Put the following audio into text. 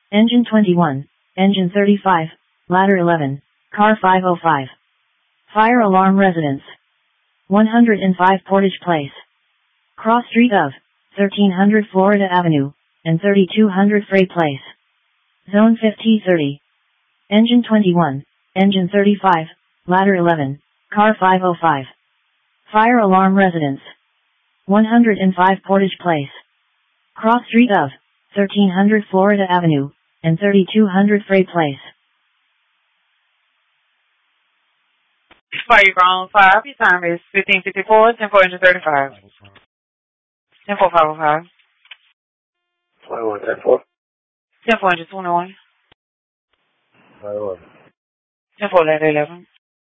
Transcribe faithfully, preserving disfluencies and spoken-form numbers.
Engine twenty-one, Engine thirty-five, Ladder eleven, Car five oh five. Fire alarm residence. one hundred five Portage Place. Cross street of thirteen hundred Florida Avenue and thirty-two hundred Frey Place. Zone fifty thirty. Engine twenty-one, Engine thirty-five, Ladder eleven, Car five oh five. Fire alarm residence. one hundred five Portage Place. Cross street of thirteen hundred Florida Avenue and thirty-two hundred Frey Place. Fire ground five, your time is fifteen fifty-four, ten four thirty-five. ten four five oh five. twenty-one ten four. ten four twenty-one. twenty-one. ten four eleven.